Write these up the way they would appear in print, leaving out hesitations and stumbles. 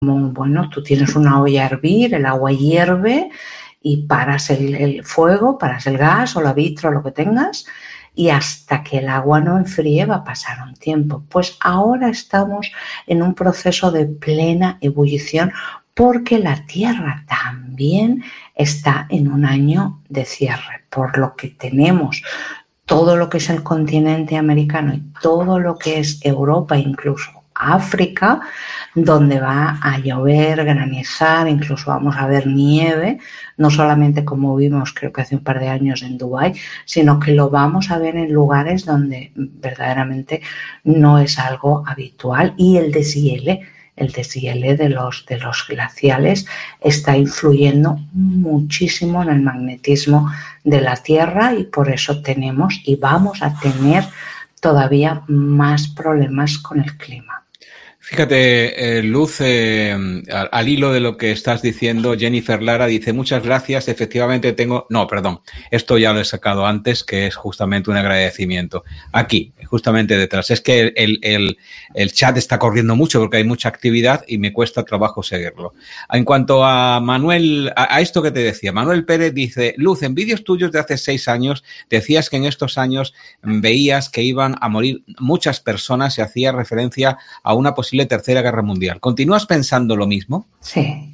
bueno, tú tienes una olla a hervir, el agua hierve y paras el fuego, paras el gas o la vitro o lo que tengas, y hasta que el agua no enfríe va a pasar un tiempo. Pues ahora estamos en un proceso de plena ebullición porque la Tierra también está en un año de cierre, por lo que tenemos todo lo que es el continente americano y todo lo que es Europa, incluso África, donde va a llover, granizar, incluso vamos a ver nieve, no solamente como vimos creo que hace un par de años en Dubái, sino que lo vamos a ver en lugares donde verdaderamente no es algo habitual. Y el deshiele de los glaciales está influyendo muchísimo en el magnetismo de la Tierra, y por eso tenemos y vamos a tener todavía más problemas con el clima. Fíjate, Luz, al hilo de lo que estás diciendo, Jennifer Lara dice, muchas gracias, efectivamente tengo... No, perdón, esto ya lo he sacado antes, que es justamente un agradecimiento. Aquí, justamente detrás. Es que el chat está corriendo mucho porque hay mucha actividad y me cuesta trabajo seguirlo. En cuanto a Manuel, a esto que te decía, Manuel Pérez dice, Luz, en vídeos tuyos de hace 6 años decías que en estos años veías que iban a morir muchas personas y hacía referencia a una posible tercera guerra mundial. ¿Continúas pensando lo mismo? Sí.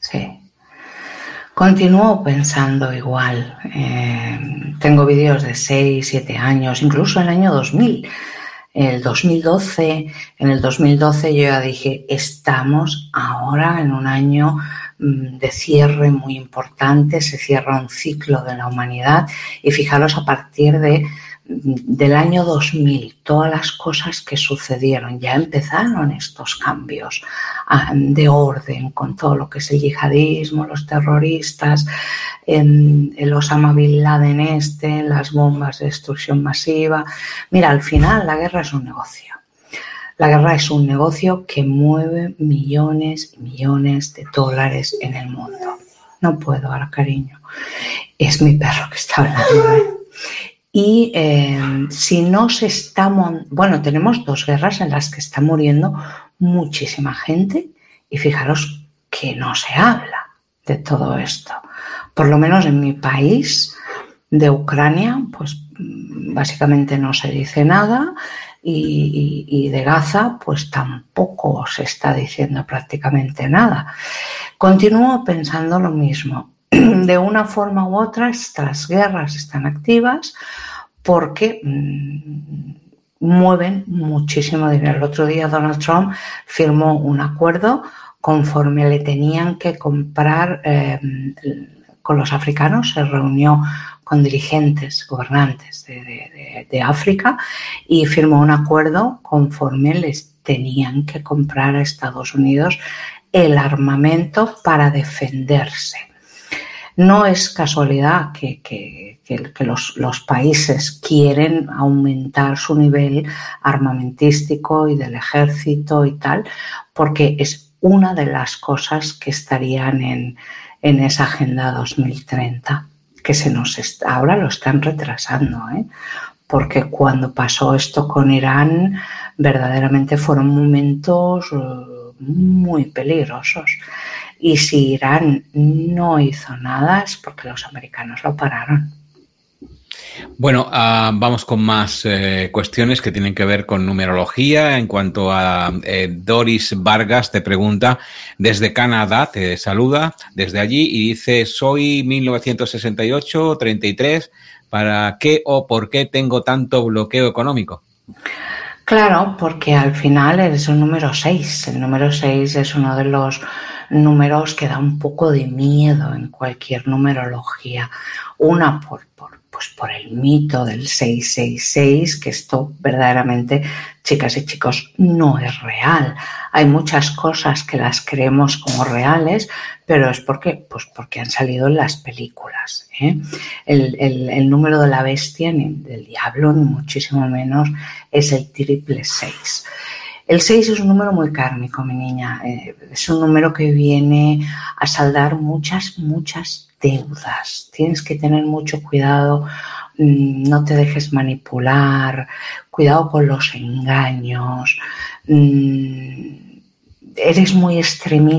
Continúo pensando igual. Tengo vídeos de 6, 7 años, incluso el año 2000. En el 2012 yo ya dije, estamos ahora en un año de cierre muy importante, se cierra un ciclo de la humanidad, y fijaros a partir del año 2000, todas las cosas que sucedieron, ya empezaron estos cambios de orden con todo lo que es el yihadismo, los terroristas, el Osama Bin Laden, las bombas de destrucción masiva. Mira, al final la guerra es un negocio. La guerra es un negocio que mueve millones y millones de dólares en el mundo. No puedo ahora, cariño. Es mi perro que está hablando. Y si no se está... Bueno, tenemos 2 guerras en las que está muriendo muchísima gente, y fijaros que no se habla de todo esto. Por lo menos en mi país, de Ucrania, pues básicamente no se dice nada, y de Gaza pues tampoco se está diciendo prácticamente nada. Continúo pensando lo mismo. De una forma u otra, estas guerras están activas porque mueven muchísimo dinero. El otro día Donald Trump firmó un acuerdo conforme le tenían que comprar con los africanos. Se reunió con dirigentes, gobernantes de África, y firmó un acuerdo conforme les tenían que comprar a Estados Unidos el armamento para defenderse. No es casualidad que los países quieren aumentar su nivel armamentístico y del ejército y tal, porque es una de las cosas que estarían en esa Agenda 2030, que ahora lo están retrasando, porque cuando pasó esto con Irán, verdaderamente fueron momentos muy peligrosos. Y si Irán no hizo nada es porque los americanos lo pararon. Bueno, vamos con más cuestiones que tienen que ver con numerología. En cuanto a Doris Vargas te pregunta, desde Canadá, te saluda desde allí y dice, soy 1968, 33, ¿para qué o por qué tengo tanto bloqueo económico? Claro, porque al final eres un número 6. El número 6 es uno de los números que da un poco de miedo en cualquier numerología. Una por el mito del 666, que esto verdaderamente, chicas y chicos, no es real. Hay muchas cosas que las creemos como reales, pero es porque han salido en las películas. El número de la bestia, ni del diablo, ni muchísimo menos, es el 666. El 6 es un número muy kármico, mi niña. Es un número que viene a saldar muchas deudas. Tienes que tener mucho cuidado, no te dejes manipular, cuidado con los engaños. eres muy extremista